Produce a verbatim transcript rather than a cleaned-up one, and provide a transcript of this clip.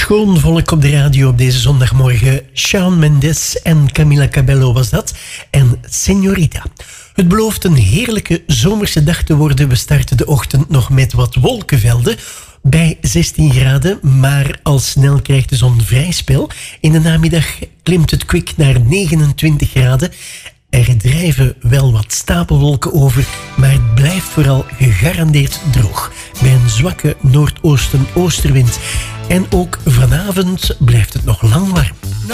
Schoon volk op de radio op deze zondagmorgen. Shawn Mendes en Camila Cabello was dat. En Señorita. Het belooft een heerlijke zomerse dag te worden. We starten de ochtend nog met wat wolkenvelden bij zestien graden. Maar al snel krijgt de zon vrij spel. In de namiddag klimt het kwik naar negenentwintig graden. Er drijven wel wat stapelwolken over, maar het blijft vooral gegarandeerd droog. Bij een zwakke noordoosten-oosterwind. En ook vanavond blijft het nog lang warm.